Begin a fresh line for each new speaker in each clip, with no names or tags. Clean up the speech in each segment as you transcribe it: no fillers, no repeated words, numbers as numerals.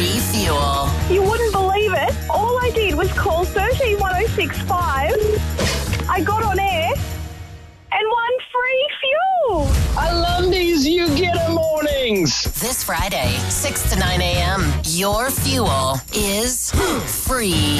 free fuel.
You wouldn't believe it. All I did was call 131065. I got on air and won free fuel.
I love these You Get 'em mornings.
This Friday, 6 to 9 a.m., your fuel is free.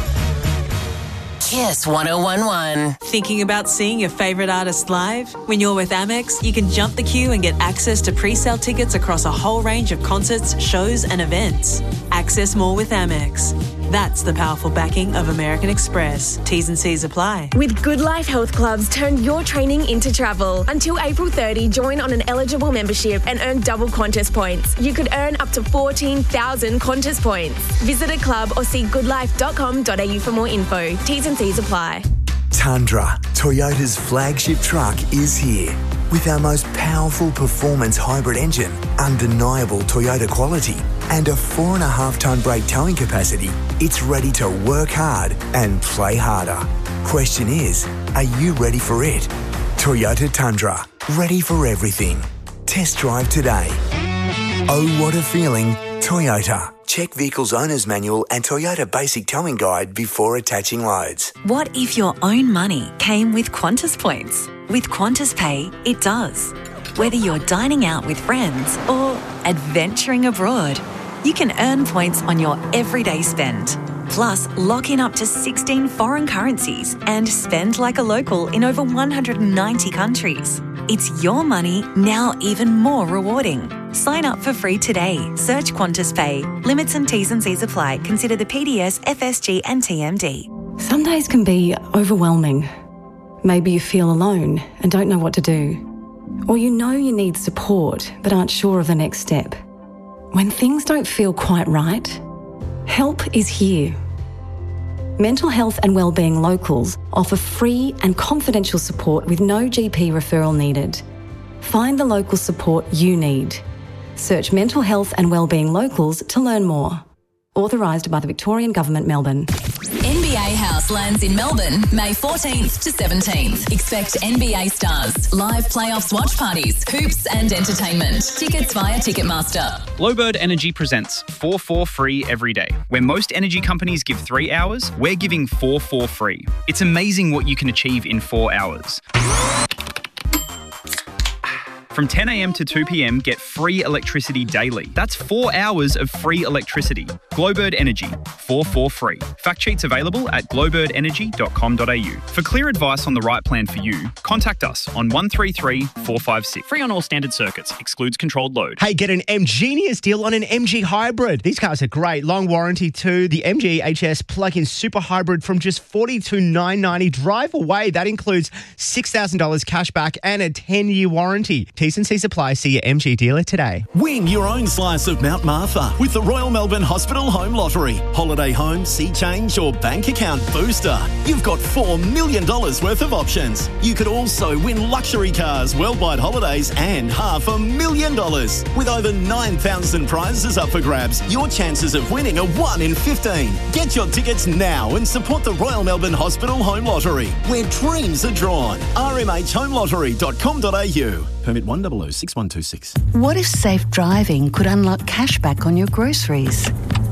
Kiss 1011.
Thinking about seeing your favourite artist live? When you're with Amex, you can jump the queue and get access to pre-sale tickets across a whole range of concerts, shows and events. Access more with Amex. That's the powerful backing of American Express. T's and C's apply.
With Good Life Health Clubs, turn your training into travel. Until April 30, join on an eligible membership and earn double Qantas points. You could earn up to 14,000 Qantas points. Visit a club or see goodlife.com.au for more info. T's and C's apply.
Tundra, Toyota's flagship truck, is here. With our most powerful performance hybrid engine, undeniable Toyota quality, and a 4.5-tonne brake towing capacity, it's ready to work hard and play harder. Question is, are you ready for it? Toyota Tundra, ready for everything. Test drive today. Oh, what a feeling, Toyota. Check Vehicle's Owner's Manual and Toyota Basic Towing Guide before attaching loads.
What if your own money came with Qantas points? With Qantas Pay, it does. Whether you're dining out with friends or adventuring abroad, you can earn points on your everyday spend. Plus, lock in up to 16 foreign currencies and spend like a local in over 190 countries. It's your money, now even more rewarding. Sign up for free today. Search Qantas Pay. Limits and T's and C's apply. Consider the PDS, FSG and TMD.
Some days can be overwhelming. Maybe you feel alone and don't know what to do. Or you know you need support but aren't sure of the next step. When things don't feel quite right, help is here. Mental Health and Wellbeing Locals offer free and confidential support with no GP referral needed. Find the local support you need. Search Mental Health and Wellbeing Locals to learn more. Authorised by the Victorian Government, Melbourne.
NBA House lands in Melbourne, May 14th to 17th. Expect NBA stars, live playoffs watch parties, hoops and entertainment. Tickets via Ticketmaster.
Glowbird Energy presents 4 for free every day. Where most energy companies give 3 hours, we're giving 4 for free. It's amazing what you can achieve in 4 hours. From 10 a.m. to 2 p.m, get free electricity daily. That's 4 hours of free electricity. Glowbird Energy, 4 for free. Fact sheets available at glowbirdenergy.com.au. For clear advice on the right plan for you, contact us on 133 456. Free on all standard circuits. Excludes controlled load.
Hey, get an MGenius deal on an MG Hybrid. These cars are great. Long warranty too. The MG HS plug-in super hybrid from just $42,990. Drive away. That includes $6,000 cash back and a 10-year warranty. T's and C's apply. See your MG dealer today.
Win your own slice of Mount Martha with the Royal Melbourne Hospital Home Lottery. Holiday home, sea change or bank account booster. You've got $4 million worth of options. You could also win luxury cars, worldwide holidays and $500,000. With over 9,000 prizes up for grabs, your chances of winning are 1 in 15. Get your tickets now and support the Royal Melbourne Hospital Home Lottery, where dreams are drawn. rmhhomelottery.com.au. Permit 1006126.
What if safe driving could unlock cashback on your groceries?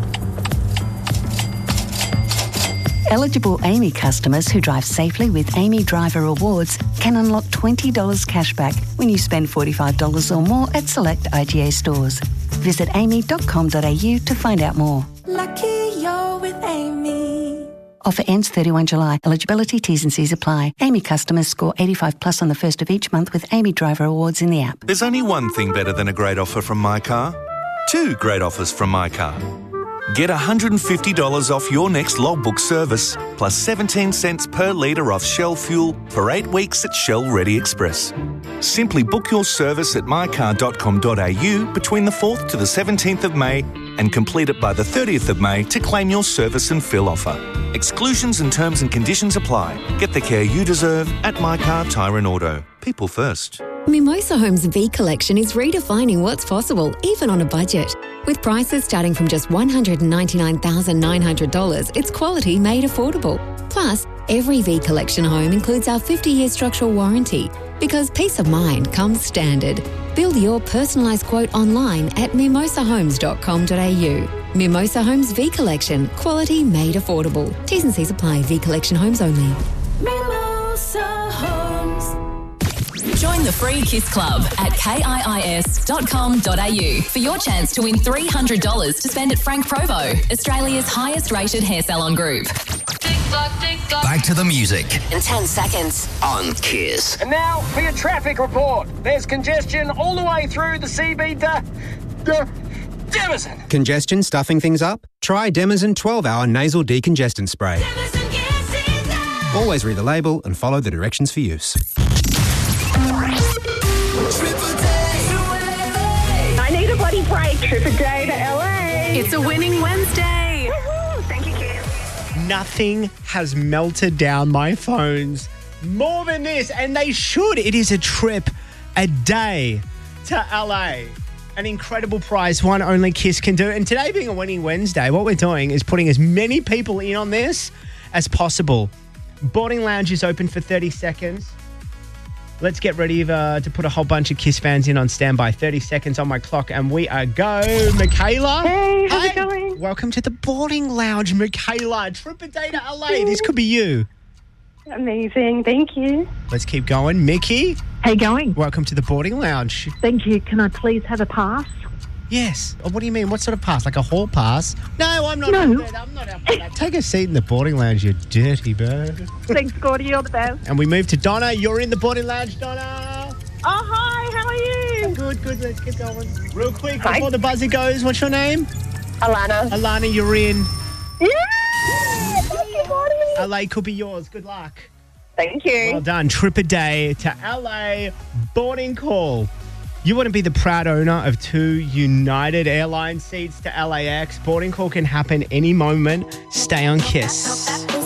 Eligible AAMI customers who drive safely with AAMI Driver Rewards can unlock $20 cashback when you spend $45 or more at select IGA stores. Visit aami.com.au to find out more.
Lucky you're with AAMI.
Offer ends 31 July. Eligibility, T's and C's apply. AAMI customers score 85 plus on the 1st of each month with AAMI Driver Awards in the app.
There's only one thing better than a great offer from My Car. 2 great offers from My Car. Get $150 off your next logbook service, plus 17 cents per litre off Shell fuel for 8 weeks at Shell Ready Express. Simply book your service at mycar.com.au between the 4th to the 17th of May and complete it by the 30th of May to claim your service and fill offer. Exclusions and terms and conditions apply. Get the care you deserve at My Car Tyre and Auto. People first.
Mimosa Homes' V Collection is redefining what's possible, even on a budget. With prices starting from just $199,900, it's quality made affordable. Plus, every V Collection home includes our 50-year structural warranty, because peace of mind comes standard. Build your personalised quote online at mimosahomes.com.au. Mimosa Homes V Collection. Quality made affordable. T's and C's apply. V Collection Homes only.
Mimosa Homes. Join the free Kiss Club at kiis.com.au for your chance to win $300 to spend at Frank Provo, Australia's highest rated hair salon group.
Back to the music
In 10 seconds.
on Kiss.
And now for your traffic report. There's congestion all the way through the CB Demison.
Congestion stuffing things up? Try Demison 12-hour nasal decongestant spray. Always read the label and follow the directions for use.
I need a bloody break. Trip a day to LA.
It's a winning Wednesday.
Thank you, Kim.
Nothing has melted down my phones more than this, and they should. It is a trip a day to LA. An incredible prize, one only Kiss can do. And today being a winning Wednesday, what we're doing is putting as many people in on this as possible. Boarding Lounge is open for 30 seconds. Let's get ready to put a whole bunch of Kiss fans in on standby. 30 seconds on my clock, and we are go. Michaela.
Hey, how's it going?
Welcome to the Boarding Lounge, Michaela. Trip a day to LA. This could be you.
Amazing. Thank you.
Let's keep going. Mickey.
How you going?
Welcome to the Boarding Lounge.
Thank you. Can I please have a pass?
Yes. What do you mean? What sort of pass? Like a hall pass? No, I'm not.
No.
I'm not out for that. Take a seat in the Boarding Lounge, you dirty bird.
Thanks, Gordy. You're the best.
And we move to Donna. You're in the Boarding Lounge, Donna.
Oh, hi. How are you?
Good. Let's get going. Real quick, before the buzzer goes, what's your name?
Alana.
Alana, you're in.
Yeah! Thank you, Gordy.
LA could be yours. Good luck.
Thank you.
Well done. Trip a day to LA. Boarding call. You want to be the proud owner of 2 United Airlines seats to LAX. Boarding call can happen any moment. Stay on Kiss.